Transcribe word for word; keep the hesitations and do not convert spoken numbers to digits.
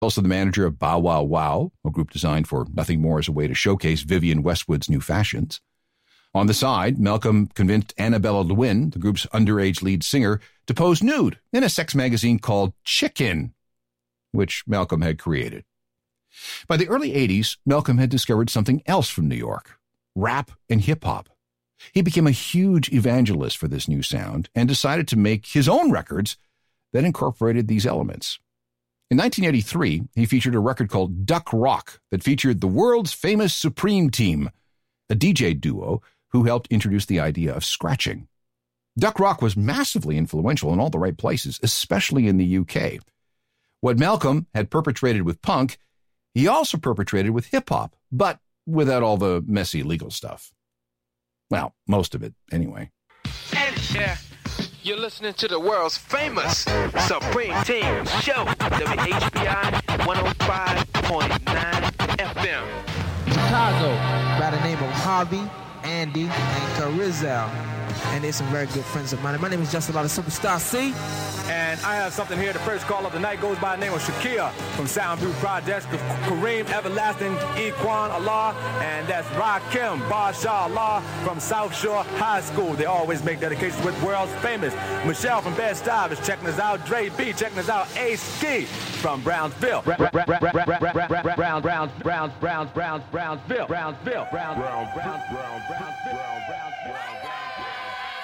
Also the manager of Bow Wow Wow, a group designed for nothing more as a way to showcase Vivienne Westwood's new fashions. On the side, Malcolm convinced Annabella Lewin, the group's underage lead singer, to pose nude in a sex magazine called Chicken, which Malcolm had created. By the early eighties, Malcolm had discovered something else from New York, rap and hip-hop. He became a huge evangelist for this new sound and decided to make his own records that incorporated these elements. In nineteen eighty-three, he featured a record called Duck Rock that featured the world's famous Supreme Team, a D J duo who helped introduce the idea of scratching. Duck Rock was massively influential in all the right places, especially in the U K. What Malcolm had perpetrated with punk, he also perpetrated with hip-hop, but without all the messy legal stuff. Well, most of it, anyway. And yeah, you're listening to the world's famous Supreme Team show, W H B I one oh five point nine F M. Chicago, by the name of Harvey, Andy, and Carizal. And they're some very good friends of mine. My name is Just About a Superstar C. And I have something here. The first call of the night goes by the name of Shakia from Soundview Projects, Kareem Everlasting, Equan Allah, and that's Rakim Barsha Allah from South Shore High School. They always make dedications with world's famous. Michelle from Bed-Stuy is checking us out. Dre B checking us out. Ace Ski from Brownsville. Brown, Brown, Brown, Brown, Brown, Brownsville. Brownsville. Brown, Brown, Brown, Brown, Brownsville.